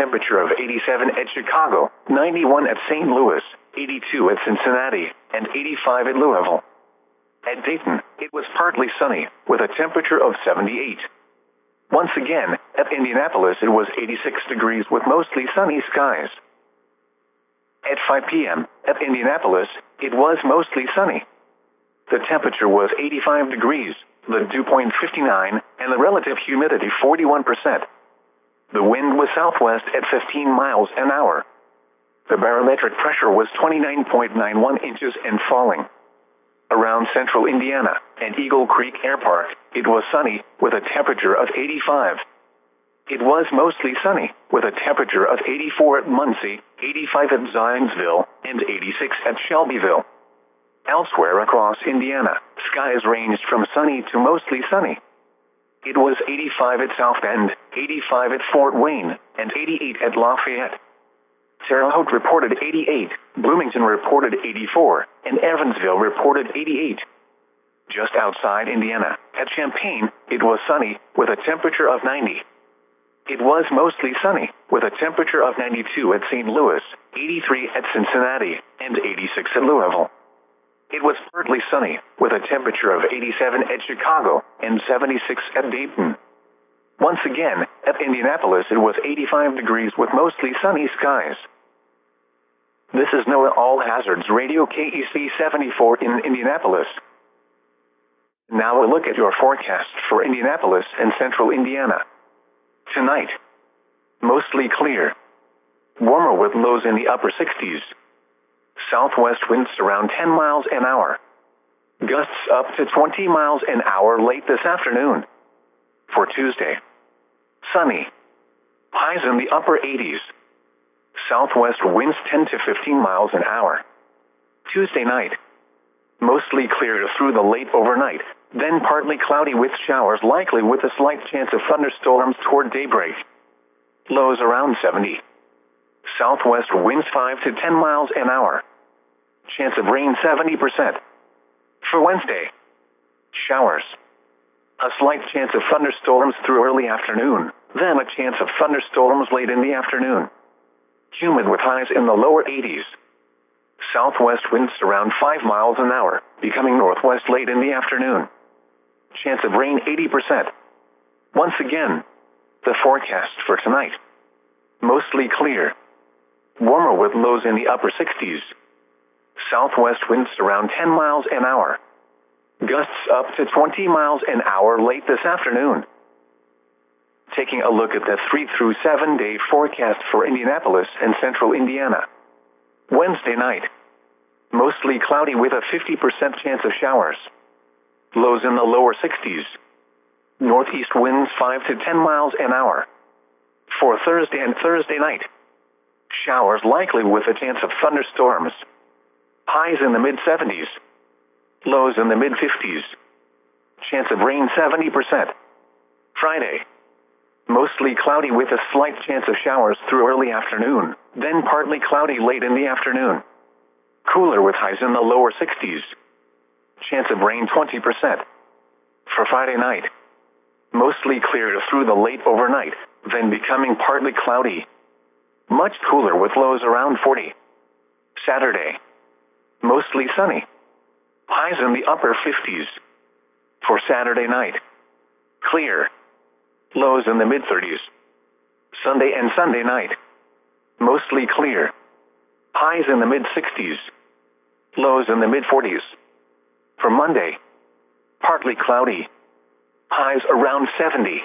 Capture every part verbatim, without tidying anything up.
temperature of eighty-seven at Chicago, ninety-one at Saint Louis, eighty-two at Cincinnati, and eighty-five at Louisville. At Dayton, it was partly sunny, with a temperature of seventy-eight. Once again, at Indianapolis it was eighty-six degrees with mostly sunny skies. At five p m, at Indianapolis, it was mostly sunny. The temperature was eighty-five degrees, the dew point fifty-nine, and the relative humidity forty-one percent. The wind was southwest at fifteen miles an hour. The barometric pressure was twenty-nine point nine one inches and falling. Around central Indiana and Eagle Creek Air Park, it was sunny, with a temperature of eighty-five. It was mostly sunny, with a temperature of eighty-four at Muncie, eighty-five at Zionsville, and eighty-six at Shelbyville. Elsewhere across Indiana, skies ranged from sunny to mostly sunny. It was eighty-five at South Bend, eighty-five at Fort Wayne, and eighty-eight at Lafayette. Terre Haute reported eighty-eight, Bloomington reported eighty-four, and Evansville reported eighty-eight. Just outside Indiana, at Champaign, it was sunny, with a temperature of ninety. It was mostly sunny, with a temperature of ninety-two at Saint Louis, eighty-three at Cincinnati, and eighty-six at Louisville. It was partly sunny, with a temperature of eighty-seven at Chicago, and seventy-six at Dayton. Once again, at Indianapolis it was eighty-five degrees with mostly sunny skies. This is NOAA All Hazards Radio K E C seventy-four in Indianapolis. Now a look at your forecast for Indianapolis and central Indiana. Tonight, mostly clear. Warmer with lows in the upper sixties. Southwest winds around ten miles an hour. Gusts up to twenty miles an hour late this afternoon. For Tuesday, sunny. Highs in the upper eighties. Southwest winds ten to fifteen miles an hour. Tuesday night, mostly clear through the late overnight, then partly cloudy with showers likely with a slight chance of thunderstorms toward daybreak. Lows around seventy. Southwest winds five to ten miles an hour. Chance of rain seventy percent. For Wednesday, showers. A slight chance of thunderstorms through early afternoon, then a chance of thunderstorms late in the afternoon. Humid with highs in the lower eighties. Southwest winds around five miles an hour, becoming northwest late in the afternoon. Chance of rain eighty percent. Once again, the forecast for tonight. Mostly clear. Warmer with lows in the upper sixties. Southwest winds around ten miles an hour. Gusts up to twenty miles an hour late this afternoon. Taking a look at the three through seven day forecast for Indianapolis and central Indiana. Wednesday night, mostly cloudy with a fifty percent chance of showers. Lows in the lower sixties. Northeast winds five to ten miles an hour. For Thursday and Thursday night, showers likely with a chance of thunderstorms. Highs in the mid seventies. Lows in the mid fifties. Chance of rain seventy percent. Friday, mostly cloudy with a slight chance of showers through early afternoon, then partly cloudy late in the afternoon. Cooler with highs in the lower sixties. Chance of rain twenty percent. For Friday night, mostly clear through the late overnight, then becoming partly cloudy. Much cooler with lows around forty. Saturday, mostly sunny. Highs in the upper fifties. For Saturday night, clear. Lows in the mid thirties. Sunday and Sunday night, mostly clear. Highs in the mid sixties. Lows in the mid forties. For Monday, partly cloudy. Highs around seventy.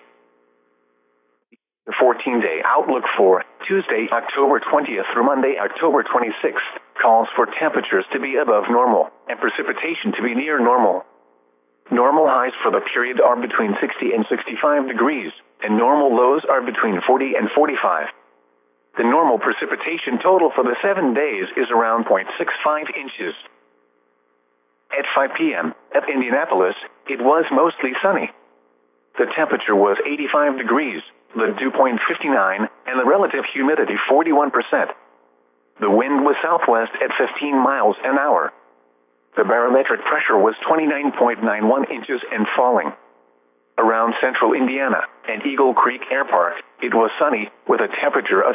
The fourteen day outlook for Tuesday, October twentieth through Monday, October twenty-sixth, calls for temperatures to be above normal and precipitation to be near normal. Normal highs for the period are between sixty and sixty-five degrees, and normal lows are between forty and forty-five. The normal precipitation total for the seven days is around zero point six five inches. At five p m, at Indianapolis, it was mostly sunny. The temperature was eighty-five degrees, the dew point fifty-nine, and the relative humidity forty-one percent. The wind was southwest at fifteen miles an hour. The barometric pressure was twenty-nine point nine one inches and falling. Around central Indiana and Eagle Creek Air Park, it was sunny, with a temperature of